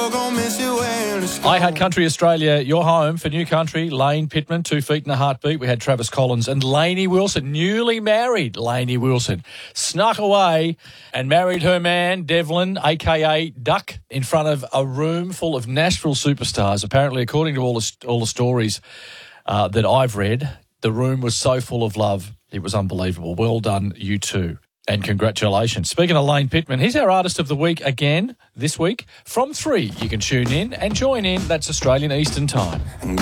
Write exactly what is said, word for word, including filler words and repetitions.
I Had Country Australia, your home for New Country. Lane Pittman, Two Feet and a Heartbeat. We had Travis Collins and Lainey Wilson, newly married Lainey Wilson, snuck away and married her man, Devlin, a k a. Duck, in front of a room full of Nashville superstars. Apparently, according to all the, all the stories uh, that I've read, the room was so full of love, it was unbelievable. Well done, you two. And congratulations. Speaking of Lane Pittman, he's our Artist of the Week again this week from three. You can tune in and join in. That's Australian Eastern Time.